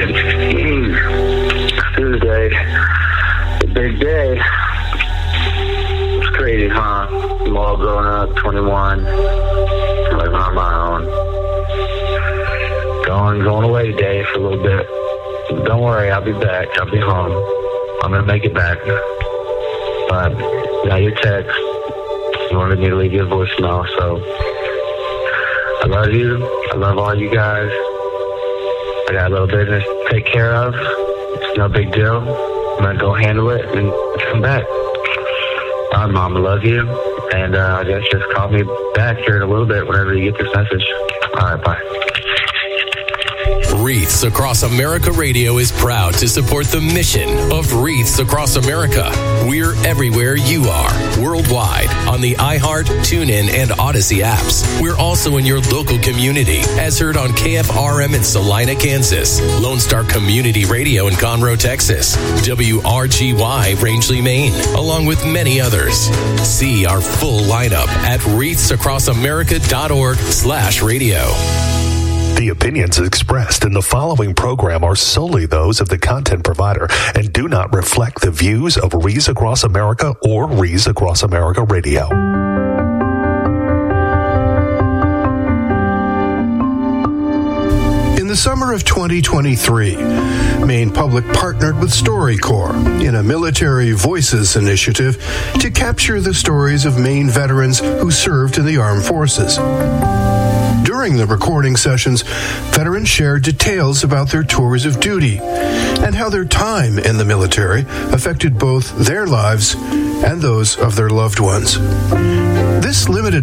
Tuesday, the big day. It's crazy, huh? I'm all grown up, 21, living on my own. Going away today for a little bit. Don't worry, I'll be back. I'll be home. I'm going to make it back. But got your text. You wanted me to leave you a voicemail, so I love you. I love all you guys. I got a little business to take care of. It's no big deal. I'm going to go handle it and come back. All right, Mom, I love you. And I guess just call me back here in a little bit whenever you get this message. All right, bye. Wreaths Across America Radio is proud to support the mission of Wreaths Across America. We're everywhere you are, worldwide, on the iHeart, TuneIn, and Odyssey apps. We're also in your local community, as heard on KFRM in Salina, Kansas, Lone Star Community Radio in Conroe, Texas, WRGY Rangeley, Maine, along with many others. See our full lineup at wreathsacrossamerica.org/radio. The opinions expressed in the following program are solely those of the content provider and do not reflect the views of Wreaths Across America or Wreaths Across America Radio. In the summer of 2023, Maine Public partnered with StoryCorps in a Military Voices initiative to capture the stories of Maine veterans who served in the armed forces. During the recording sessions, veterans shared details about their tours of duty and how their time in the military affected both their lives and those of their loved ones. This limited